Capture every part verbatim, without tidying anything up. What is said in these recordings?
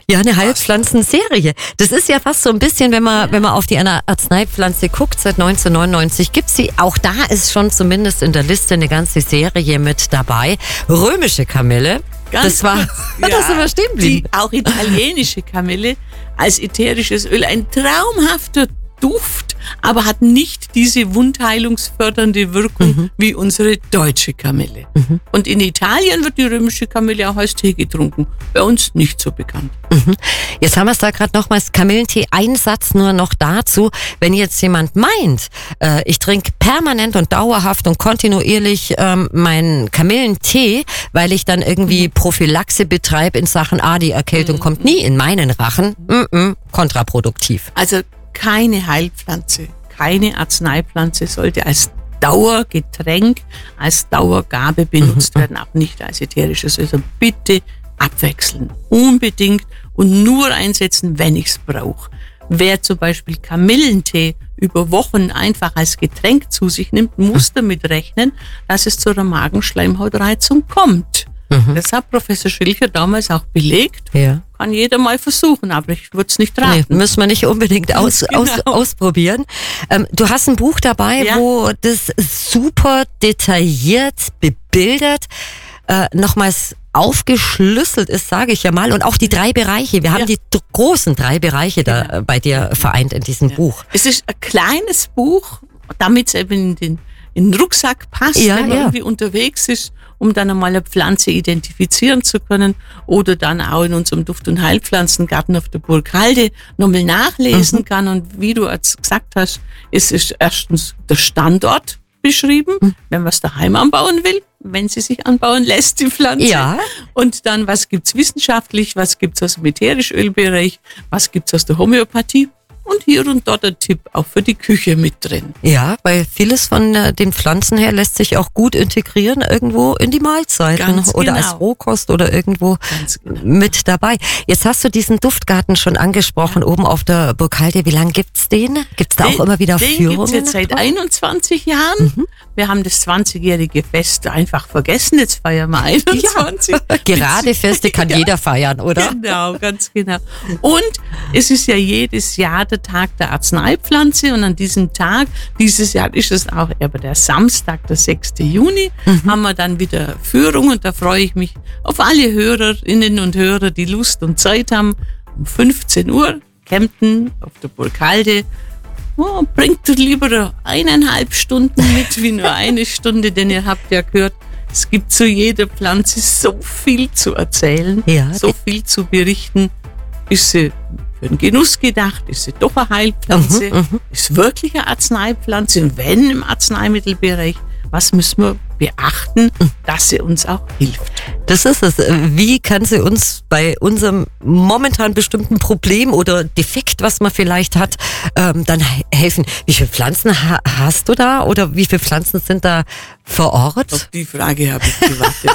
Ja, eine Heilpflanzenserie. Das ist ja fast so ein bisschen, wenn man, ja. wenn man auf die Arzneipflanze guckt, seit neunzehnhundertneunundneunzig gibt's sie. Auch da ist schon zumindest in der Liste eine ganze Serie mit dabei. Römische Kamille. Ganz das war, ja, das sind wir stehen geblieben. Die, auch italienische Kamille als ätherisches Öl. Ein traumhafter Duft, aber hat nicht diese wundheilungsfördernde Wirkung mhm. wie unsere deutsche Kamille. Mhm. Und in Italien wird die römische Kamille auch als Tee getrunken. Bei uns nicht so bekannt. Mhm. Jetzt haben wir es da gerade nochmals, Kamillentee, ein Satz nur noch dazu. Wenn jetzt jemand meint, äh, ich trinke permanent und dauerhaft und kontinuierlich ähm, meinen Kamillentee, weil ich dann irgendwie mhm. Prophylaxe betreibe in Sachen, ah, die Erkältung mhm. kommt nie in meinen Rachen, mhm. kontraproduktiv. Also keine Heilpflanze, keine Arzneipflanze sollte als Dauergetränk, als Dauergabe benutzt werden, auch nicht als ätherisches Öl. Also bitte abwechseln, unbedingt und nur einsetzen, wenn ich es brauche. Wer zum Beispiel Kamillentee über Wochen einfach als Getränk zu sich nimmt, muss damit rechnen, dass es zu einer Magenschleimhautreizung kommt. Mhm. Das hat Professor Schilcher damals auch belegt. Ja. Kann jeder mal versuchen, aber ich würde es nicht raten. Nee, müssen wir nicht unbedingt aus, genau. aus, ausprobieren. Ähm, du hast ein Buch dabei, ja. wo das super detailliert bebildert äh, nochmals aufgeschlüsselt ist, sage ich ja mal. Und auch die drei Bereiche. Wir ja. haben die d- großen drei Bereiche da ja. bei dir vereint in diesem ja. Buch. Es ist ein kleines Buch, damit es eben in den, in den Rucksack passt, ja, wenn man ja. irgendwie unterwegs ist, um dann einmal eine Pflanze identifizieren zu können oder dann auch in unserem Duft- und Heilpflanzengarten auf der Burg Halde nochmal nachlesen mhm. kann. Und wie du jetzt gesagt hast, es ist erstens der Standort beschrieben, mhm. wenn man es daheim anbauen will, wenn sie sich anbauen lässt, die Pflanze. Ja. Und dann, was gibt's wissenschaftlich, was gibt's aus dem Ätherisch-Ölbereich, was gibt's aus der Homöopathie. Und hier und dort ein Tipp auch für die Küche mit drin. Ja, weil vieles von äh, den Pflanzen her lässt sich auch gut integrieren irgendwo in die Mahlzeiten Ganz oder genau. als Rohkost oder irgendwo genau. mit dabei. Jetzt hast du diesen Duftgarten schon angesprochen, ja. oben auf der Burg Halde. Wie lange gibt's den? Gibt's da den, auch immer wieder den Führungen? Den gibt's jetzt seit einundzwanzig Jahren. Mhm. Wir haben das zwanzigjährige Fest einfach vergessen. Jetzt feiern wir einundzwanzig. Ja. Gerade Feste kann ja. jeder feiern, oder? Genau, ganz genau. Und es ist ja jedes Jahr der Tag der Arzneipflanze und an diesem Tag, dieses Jahr ist es auch aber der Samstag, der sechsten Juni, mhm. haben wir dann wieder Führung und da freue ich mich auf alle Hörerinnen und Hörer, die Lust und Zeit haben. Um fünfzehn Uhr, Kempten auf der Burg Halde. Oh, bringt lieber eineinhalb Stunden mit wie nur eine Stunde, denn ihr habt ja gehört, es gibt zu jeder Pflanze so viel zu erzählen, ja, so viel zu berichten. Ist sie für den Genuss gedacht? Ist sie doch eine Heilpflanze? Mhm, mhm. Ist wirklich eine Arzneipflanze? Und wenn im Arzneimittelbereich, was müssen wir beachten, dass sie uns auch hilft? Das ist es. Wie kann sie uns bei unserem momentan bestimmten Problem oder Defekt, was man vielleicht hat, ähm, dann helfen? Wie viele Pflanzen ha- hast du da oder wie viele Pflanzen sind da vor Ort? Auf die Frage habe ich gewartet.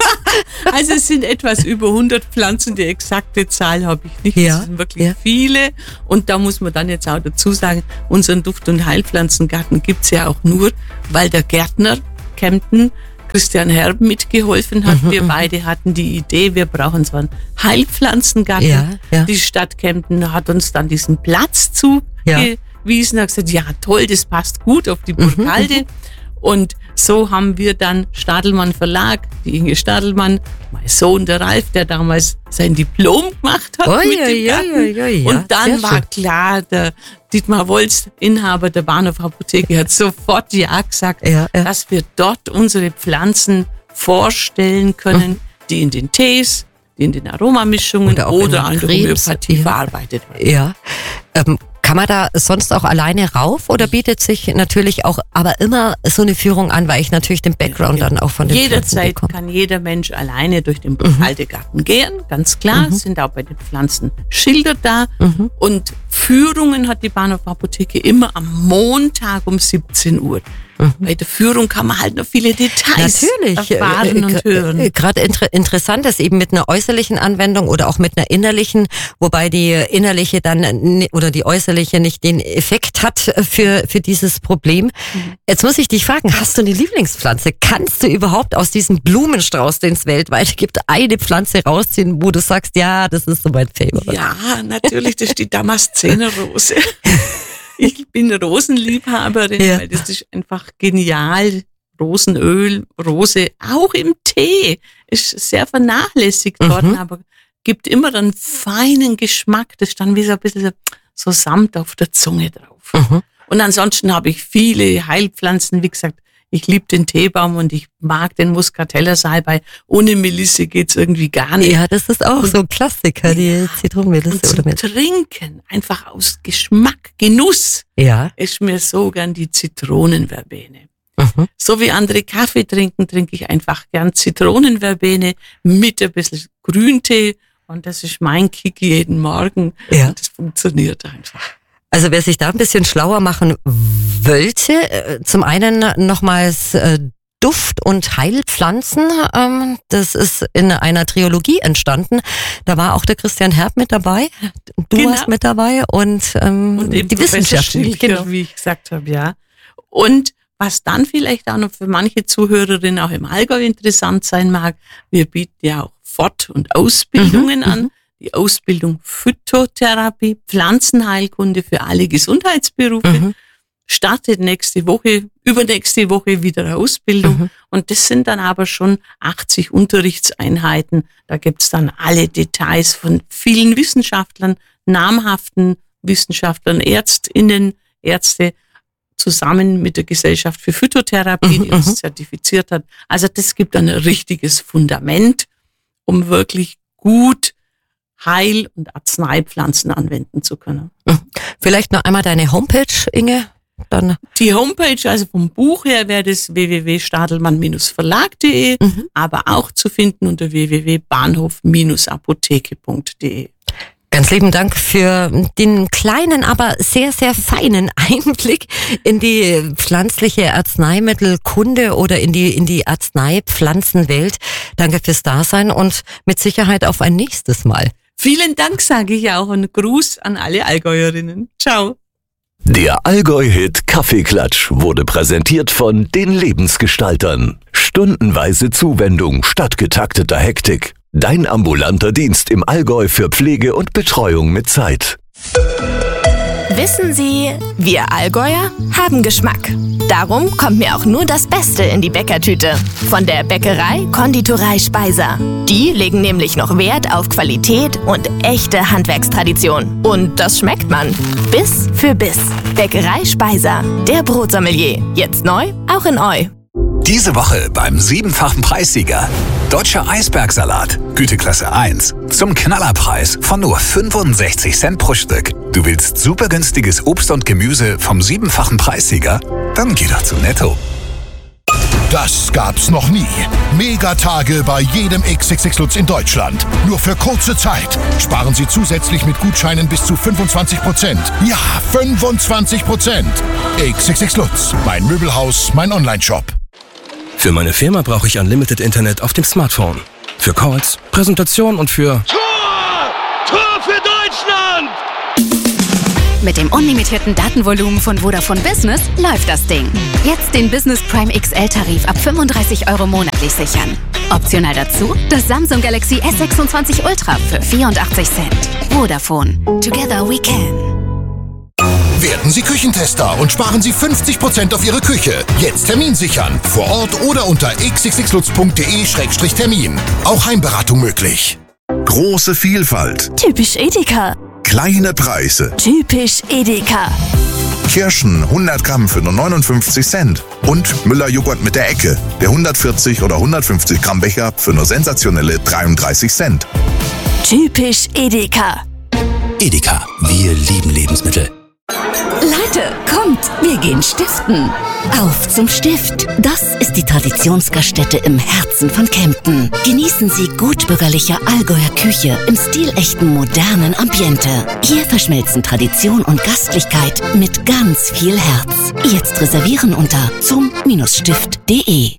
Also es sind etwas über hundert Pflanzen, die exakte Zahl habe ich nicht. Ja, das sind wirklich ja. viele. Und da muss man dann jetzt auch dazu sagen, unseren Duft- und Heilpflanzengarten gibt's ja auch nur, weil der Gärtner Kempten, Christian Herb, mitgeholfen hat. Mhm, wir beide hatten die Idee, wir brauchen so einen Heilpflanzengarten. Ja, ja. Die Stadt Kempten hat uns dann diesen Platz zugewiesen, ja. hat gesagt, ja toll, das passt gut auf die Burg Halde. Mhm, und so haben wir dann Stadelmann Verlag, die Inge Stadelmann, mein Sohn, der Ralf, der damals sein Diplom gemacht hat oh, mit ja, dem Garten. Ja, ja, ja, und dann war schön. klar, der Dietmar Wolz, Inhaber der Bahnhof Apotheke, hat sofort ja gesagt, ja, ja. dass wir dort unsere Pflanzen vorstellen können, mhm. die in den Tees, die in den Aromamischungen oder, oder an der Homöopathie ja. verarbeitet werden. Ja, ähm, kann man da sonst auch alleine rauf oder bietet sich natürlich auch aber immer so eine Führung an, weil ich natürlich den Background ja, ja. dann auch von den Jederzeit kann jeder Mensch alleine durch den Burghaldegarten mhm. gehen, ganz klar. Mhm. Es sind auch bei den Pflanzen Schilder da. Mhm. Und Führungen hat die Bahnhof Apotheke immer am Montag um siebzehn Uhr. Mhm. Bei der Führung kann man halt noch viele Details Natürlich. erfahren und hören. Äh, Gerade inter- interessant ist eben mit einer äußerlichen Anwendung oder auch mit einer innerlichen, wobei die innerliche dann ni- oder die äußerliche nicht den Effekt hat für, für dieses Problem. Mhm. Jetzt muss ich dich fragen, hast du eine Lieblingspflanze? Kannst du überhaupt aus diesem Blumenstrauß, den es weltweit gibt, eine Pflanze rausziehen, wo du sagst, ja, das ist so mein Favorite? Ja, natürlich, das ist die Damaszenerrose. Ich bin Rosenliebhaberin, ja. Weil das ist einfach genial. Rosenöl, Rose, auch im Tee, ist sehr vernachlässigt mhm. worden, aber gibt immer einen feinen Geschmack. Das ist dann wie so ein bisschen so, so Samt auf der Zunge drauf. Mhm. Und ansonsten habe ich viele Heilpflanzen, wie gesagt, ich liebe den Teebaum und ich mag den Muscatella Salbei. Ohne Melisse geht's irgendwie gar nicht. Ja, das ist auch und, so ein Klassiker, die ja, Zitronenmelisse oder mit. Trinken, einfach aus Geschmack, Genuss, ja. ist mir so gern die Zitronenverbene. Mhm. So wie andere Kaffee trinken, trinke ich einfach gern Zitronenverbene mit ein bisschen Grüntee und das ist mein Kick jeden Morgen. Ja. Und das funktioniert einfach. Also wer sich da ein bisschen schlauer machen wollte, äh, zum einen nochmals äh, Duft- und Heilpflanzen, ähm, das ist in einer Trilogie entstanden. Da war auch der Christian Herb mit dabei, du genau. warst mit dabei und, ähm, und die Wissenschaft. Genau. Wie ich gesagt habe, ja. Und was dann vielleicht auch noch für manche Zuhörerinnen auch im Allgäu interessant sein mag, wir bieten ja auch Fort- und Ausbildungen mhm, an. Die Ausbildung Phytotherapie, Pflanzenheilkunde für alle Gesundheitsberufe, mhm. startet nächste Woche, übernächste Woche wieder eine Ausbildung. Mhm. Und das sind dann aber schon achtzig Unterrichtseinheiten. Da gibt's dann alle Details von vielen Wissenschaftlern, namhaften Wissenschaftlern, ÄrztInnen, Ärzte, zusammen mit der Gesellschaft für Phytotherapie, die uns zertifiziert hat. Also das gibt ein richtiges Fundament, um wirklich gut Heil- und Arzneipflanzen anwenden zu können. Vielleicht noch einmal deine Homepage, Inge? Dann. Die Homepage, also vom Buch her, wäre das w w w punkt stadelmann Bindestrich verlag punkt de, mhm. aber auch zu finden unter w w w punkt bahnhof Bindestrich apotheke punkt de. Ganz lieben Dank für den kleinen, aber sehr, sehr feinen Einblick in die pflanzliche Arzneimittelkunde oder in die, in die Arzneipflanzenwelt. Danke fürs Dasein und mit Sicherheit auf ein nächstes Mal. Vielen Dank, sage ich auch, und Gruß an alle Allgäuerinnen. Ciao. Der Allgäu-Hit Kaffeeklatsch wurde präsentiert von den Lebensgestaltern. Stundenweise Zuwendung statt getakteter Hektik. Dein ambulanter Dienst im Allgäu für Pflege und Betreuung mit Zeit. Wissen Sie, wir Allgäuer haben Geschmack. Darum kommt mir auch nur das Beste in die Bäckertüte. Von der Bäckerei Konditorei Speiser. Die legen nämlich noch Wert auf Qualität und echte Handwerkstradition. Und das schmeckt man. Biss für Biss. Bäckerei Speiser. Der Brotsommelier. Jetzt neu, auch in Eu. Diese Woche beim siebenfachen Preissieger. Deutscher Eisbergsalat, Güteklasse eins, zum Knallerpreis von nur fünfundsechzig Cent pro Stück. Du willst super günstiges Obst und Gemüse vom siebenfachen Preissieger? Dann geh doch zu Netto. Das gab's noch nie. Megatage bei jedem X X X Lutz in Deutschland. Nur für kurze Zeit. Sparen Sie zusätzlich mit Gutscheinen bis zu fünfundzwanzig Prozent. Ja, fünfundzwanzig Prozent. X X X Lutz, mein Möbelhaus, mein Onlineshop. Für meine Firma brauche ich Unlimited Internet auf dem Smartphone. Für Calls, Präsentation und für... Tor! Tor für Deutschland! Mit dem unlimitierten Datenvolumen von Vodafone Business läuft das Ding. Jetzt den Business Prime X L-Tarif ab fünfunddreißig Euro monatlich sichern. Optional dazu das Samsung Galaxy S sechsundzwanzig Ultra für vierundachtzig Cent. Vodafone. Together we can. Werden Sie Küchentester und sparen Sie fünfzig Prozent auf Ihre Küche. Jetzt Termin sichern. Vor Ort oder unter x x x lutz punkt de Schrägstrich Termin. Auch Heimberatung möglich. Große Vielfalt. Typisch Edeka. Kleine Preise. Typisch Edeka. Kirschen hundert Gramm für nur neunundfünfzig Cent. Und Müller-Joghurt mit der Ecke. Der hundertvierzig oder hundertfünfzig Gramm Becher für nur sensationelle dreiunddreißig Cent. Typisch Edeka. Edeka. Wir lieben Lebensmittel. Leute, kommt Kommt, wir gehen stiften. Auf zum Stift. Das ist die Traditionsgaststätte im Herzen von Kempten. Genießen Sie gutbürgerliche Allgäuer Küche im stilechten modernen Ambiente. Hier verschmelzen Tradition und Gastlichkeit mit ganz viel Herz. Jetzt reservieren unter zum Stift punkt de.